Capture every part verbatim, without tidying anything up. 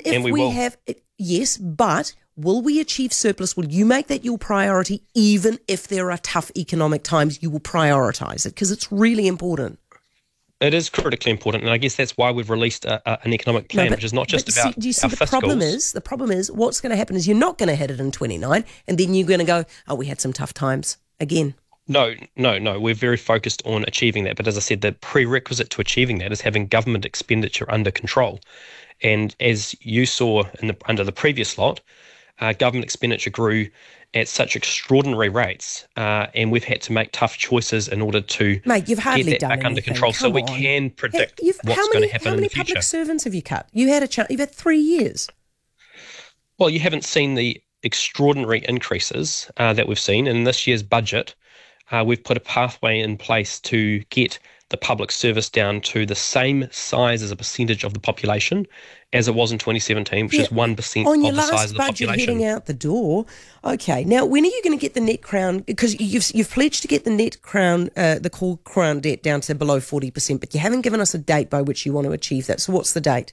if and we, we will. have, yes, but will we achieve surplus? Will you make that your priority, even if there are tough economic times? You will prioritise it because it's really important. It is critically important, and I guess that's why we've released a, a, an economic plan, No, but, which is not just but about see, do you see our the fiscals. problem is the problem is what's going to happen is you're not going to hit it in twenty-nine, and then you're going to go, oh, we had some tough times again. No, no, no. We're very focused on achieving that, but as I said, the prerequisite to achieving that is having government expenditure under control. And as you saw in the, under the previous lot, uh, government expenditure grew at such extraordinary rates, uh, and we've had to make tough choices in order to Mate, you've hardly get that done back under anything. control, Come so we on. can predict Hey, you've, what's how many, going to happen how in many the future. public servants have you cut? You had a chance. You've had three years. Well, you haven't seen the extraordinary increases uh, that we've seen in this year's budget. Uh, we've put a pathway in place to get the public service down to the same size as a percentage of the population as it was in twenty seventeen, which Yeah, is one percent on of your the size last of the budget population. heading out the door. Okay, now when are you going to get the net crown? Because you've you've pledged to get the net crown, uh, the core crown debt down to below forty percent, but you haven't given us a date by which you want to achieve that. So what's the date?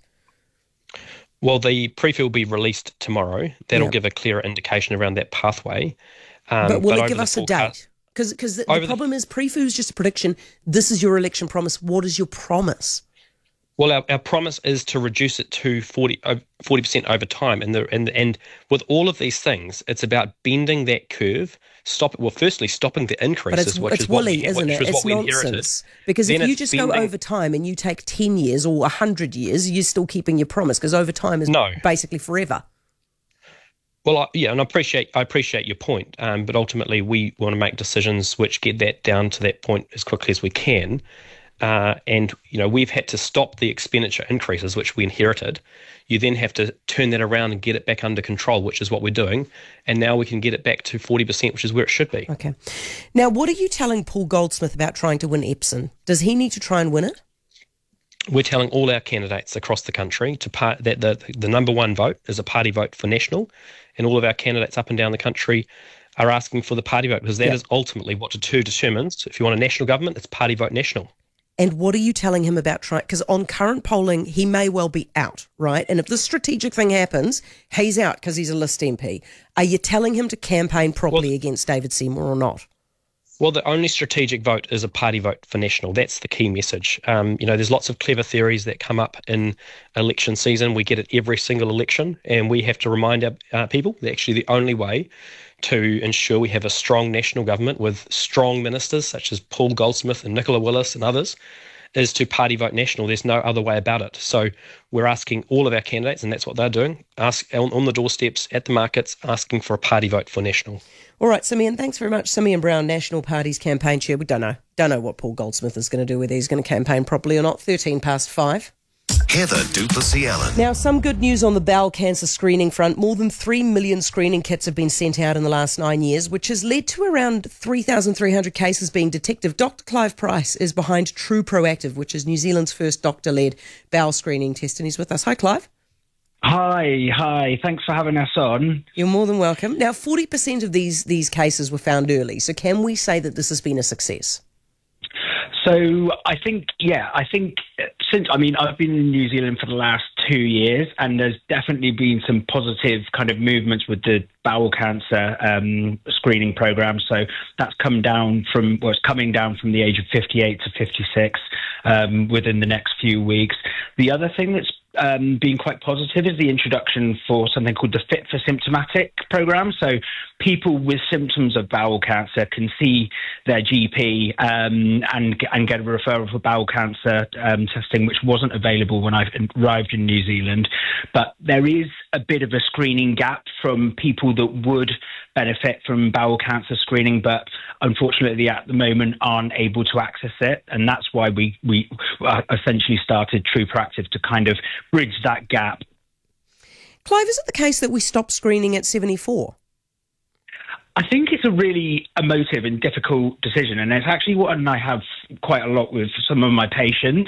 Well, the pre-fee will be released tomorrow. That'll Yeah. give a clearer indication around that pathway. Um, but will but it over give the us a forecast- date? Because the, the Over the- problem is pre-foo is just a prediction. This is your election promise. What is your promise? Well, our, our promise is to reduce it to forty percent over time. And, the, and and with all of these things, it's about bending that curve, stop well, firstly, stopping the But increases, it's, which it's is what woolly, we, isn't which it? is It's what we inherited. nonsense. Because Then if you it's just go bending- over time and you take ten years or one hundred years, you're still keeping your promise because over time is No. basically forever. Well, I, yeah, and I appreciate I appreciate your point, um, but ultimately we want to make decisions which get that down to that point as quickly as we can. Uh, and you know we've had to stop the expenditure increases which we inherited. You then have to turn that around and get it back under control, which is what we're doing. And now we can get it back to forty percent, which is where it should be. Okay. Now, what are you telling Paul Goldsmith about trying to win Epsom? Does he need to try and win it? We're telling all our candidates across the country to part, that the, the number one vote is a party vote for National, and all of our candidates up and down the country are asking for the party vote because that Yep. is ultimately what the two determines. If you want a national government, it's party vote National. And what are you telling him about trying? Because on current polling, he may well be out, right? And if this strategic thing happens, he's out because he's a list M P. Are you telling him to campaign properly Well, against David Seymour or not? Well, the only strategic vote is a party vote for National. That's the key message. Um, you know, there's lots of clever theories that come up in election season. We get it every single election, and we have to remind our uh, people that actually the only way to ensure we have a strong national government with strong ministers such as Paul Goldsmith and Nicola Willis and others is to party vote National. There's no other way about it. So we're asking all of our candidates, and that's what they're doing, ask on, on the doorsteps, at the markets, asking for a party vote for National. All right, Simeon, thanks very much. Simeon Brown, National Party's campaign chair. We don't know. Don't know what Paul Goldsmith is going to do, whether he's going to campaign properly or not. thirteen past five. Heather Duplessis Allen. Now, some good news on the bowel cancer screening front. More than three million screening kits have been sent out in the last nine years, which has led to around three thousand three hundred cases being detected. Doctor Clive Price is behind True Proactive, which is New Zealand's first doctor-led bowel screening test, and he's with us. Hi, Clive. Hi, hi. Thanks for having us on. You're more than welcome. Now, forty percent of these, these cases were found early, so can we say that this has been a success? So I think, yeah, I think since, I mean, I've been in New Zealand for the last two years, and there's definitely been some positive kind of movements with the bowel cancer um, screening program. So that's come down from, well, it's coming down from the age of fifty-eight to fifty-six um, within the next few weeks. The other thing that's um, been quite positive is the introduction for something called the Fit for Symptomatic program. So people with symptoms of bowel cancer can see their G P um, and and get a referral for bowel cancer um, testing, which wasn't available when I arrived in New Zealand. But there is a bit of a screening gap from people that would benefit from bowel cancer screening, but unfortunately at the moment aren't able to access it. And that's why we, we essentially started True Proactive to kind of bridge that gap. Clive, is it the case that we stopped screening at seventy-four? I think it's a really emotive and difficult decision, and it's actually one I have quite a lot with some of my patients.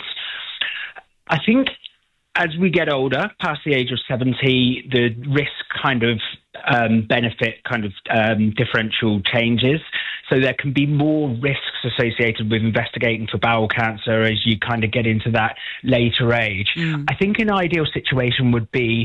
I think as we get older, past the age of seventy, the risk kind of um, benefit kind of um, differential changes. So there can be more risks associated with investigating for bowel cancer as you kind of get into that later age. Mm. I think an ideal situation would be